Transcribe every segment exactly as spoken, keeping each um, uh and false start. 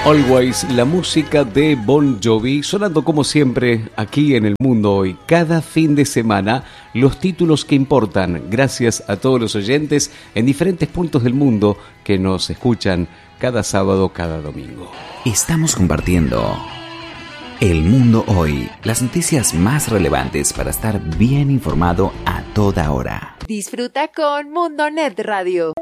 Always, la música de Bon Jovi, sonando como siempre aquí en El Mundo Hoy. Cada fin de semana, los títulos que importan, gracias a todos los oyentes en diferentes puntos del mundo que nos escuchan cada sábado, cada domingo. Estamos compartiendo El Mundo Hoy, las noticias más relevantes para estar bien informado a toda hora. Disfruta con Mundonet Radio.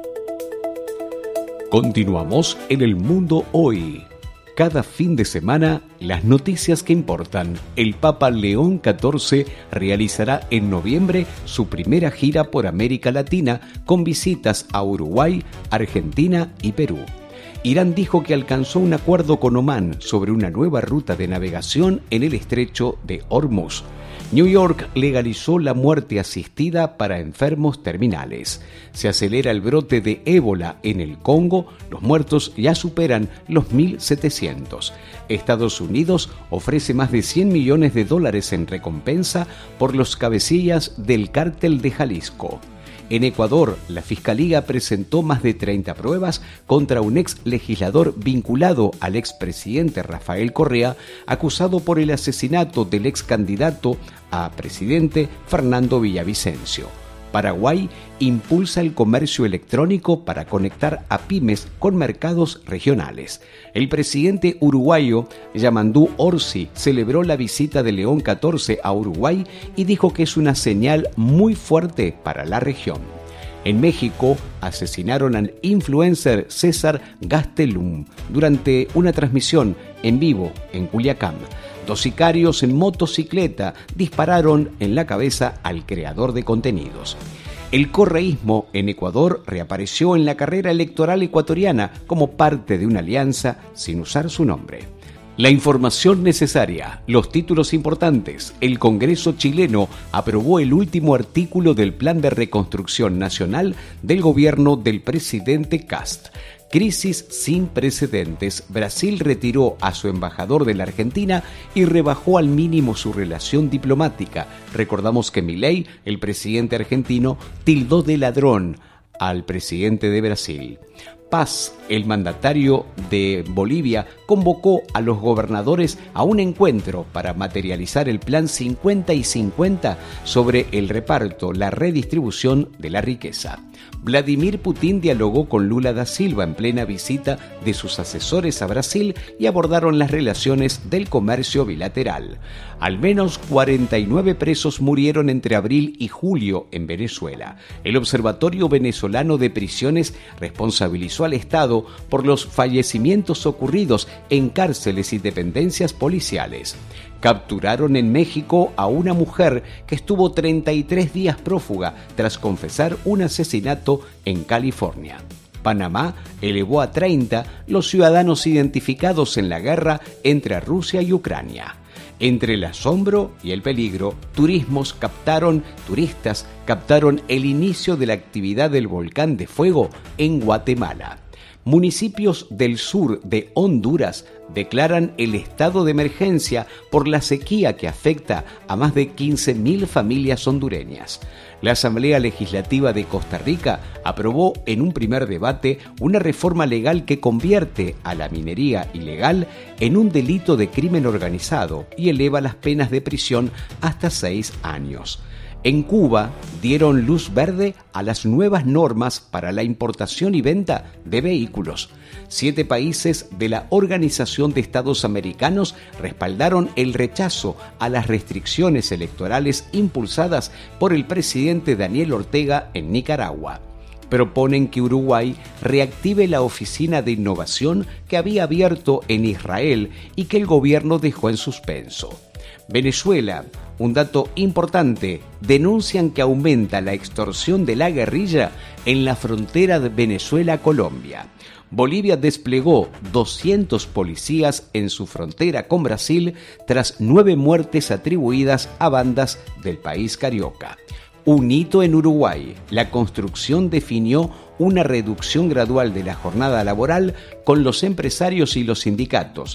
Continuamos en El Mundo Hoy. Cada fin de semana, las noticias que importan. El Papa León catorce realizará en noviembre su primera gira por América Latina con visitas a Uruguay, Argentina y Perú. Irán dijo que alcanzó un acuerdo con Omán sobre una nueva ruta de navegación en el estrecho de Hormuz. New York legalizó la muerte asistida para enfermos terminales. Se acelera el brote de ébola en el Congo. Los muertos ya superan los mil setecientos. Estados Unidos ofrece más de cien millones de dólares en recompensa por los cabecillas del cártel de Jalisco. En Ecuador, la Fiscalía presentó más de treinta pruebas contra un ex legislador vinculado al expresidente Rafael Correa, acusado por el asesinato del ex candidato a presidente Fernando Villavicencio. Paraguay impulsa el comercio electrónico para conectar a pymes con mercados regionales. El presidente uruguayo Yamandú Orsi celebró la visita de León catorce a Uruguay y dijo que es una señal muy fuerte para la región. En México asesinaron al influencer César Gastelum durante una transmisión en vivo en Culiacán. Dos sicarios en motocicleta dispararon en la cabeza al creador de contenidos. El correísmo en Ecuador reapareció en la carrera electoral ecuatoriana como parte de una alianza sin usar su nombre. La información necesaria, los títulos importantes. El Congreso chileno aprobó el último artículo del Plan de Reconstrucción Nacional del gobierno del presidente Kast. Crisis sin precedentes. Brasil retiró a su embajador de la Argentina y rebajó al mínimo su relación diplomática. Recordamos que Milei, el presidente argentino, tildó de ladrón al presidente de Brasil. Paz, el mandatario de Bolivia, convocó a los gobernadores a un encuentro para materializar el plan cincuenta y cincuenta sobre el reparto, la redistribución de la riqueza. Vladimir Putin dialogó con Lula da Silva en plena visita de sus asesores a Brasil y abordaron las relaciones del comercio bilateral. Al menos cuarenta y nueve presos murieron entre abril y julio en Venezuela. El Observatorio Venezolano de Prisiones responsabilizó al Estado por los fallecimientos ocurridos en cárceles y dependencias policiales. Capturaron en México a una mujer que estuvo treinta y tres días prófuga tras confesar un asesinato en California. Panamá elevó a treinta los ciudadanos identificados en la guerra entre Rusia y Ucrania. Entre el asombro y el peligro, turismos captaron, turistas captaron el inicio de la actividad del volcán de fuego en Guatemala. Municipios del sur de Honduras declaran el estado de emergencia por la sequía que afecta a más de quince mil familias hondureñas. La Asamblea Legislativa de Costa Rica aprobó en un primer debate una reforma legal que convierte a la minería ilegal en un delito de crimen organizado y eleva las penas de prisión hasta seis años. En Cuba dieron luz verde a las nuevas normas para la importación y venta de vehículos. Siete países de la Organización de Estados Americanos respaldaron el rechazo a las restricciones electorales impulsadas por el presidente Daniel Ortega en Nicaragua. Proponen que Uruguay reactive la oficina de innovación que había abierto en Israel y que el gobierno dejó en suspenso. Venezuela, un dato importante, denuncian que aumenta la extorsión de la guerrilla en la frontera de Venezuela-Colombia. Bolivia desplegó doscientos policías en su frontera con Brasil tras nueve muertes atribuidas a bandas del país carioca. Un hito en Uruguay. La construcción definió una reducción gradual de la jornada laboral con los empresarios y los sindicatos.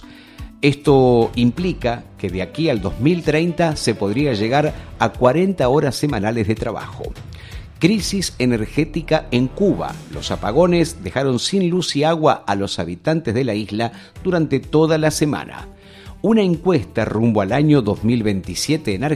Esto implica que de aquí al dos mil treinta se podría llegar a cuarenta horas semanales de trabajo. Crisis energética en Cuba. Los apagones dejaron sin luz y agua a los habitantes de la isla durante toda la semana. Una encuesta rumbo al año dos mil veintisiete en Argentina